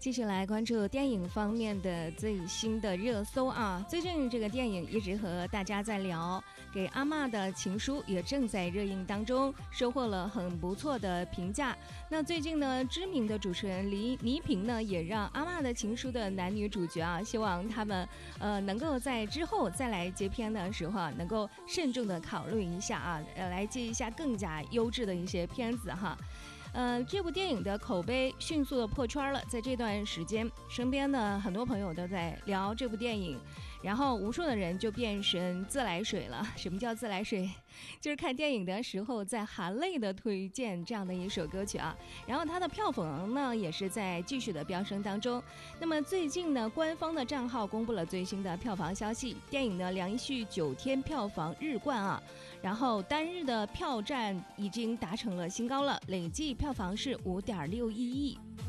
继续来关注电影方面的最新的热搜啊！最近这个电影一直和大家在聊，给阿嬷的情书也正在热映当中，收获了很不错的评价。那最近呢，知名的主持人倪萍呢，也让阿嬷的情书的男女主角啊，希望他们能够在之后再来接片的时候啊，能够慎重的考虑一下啊，来接一下更加优质的一些片子哈。这部电影的口碑迅速的破圈了，在这段时间，身边的很多朋友都在聊这部电影，然后无数的人就变成自来水了。什么叫自来水？就是看电影的时候在含泪的推荐这样的一首歌曲啊。然后它的票房呢也是在继续的飙升当中。那么最近呢，官方的账号公布了最新的票房消息，电影呢连续9天票房日冠啊，然后单日的票占已经达成了新高了，累计票房是5.61亿。